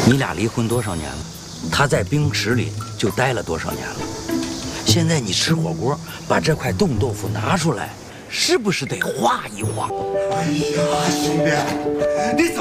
你俩离婚多少年了？他在冰池里就待了多少年了？现在你吃火锅，把这块冻豆腐拿出来，是不是得化一化？ 哎呀，兄弟，你怎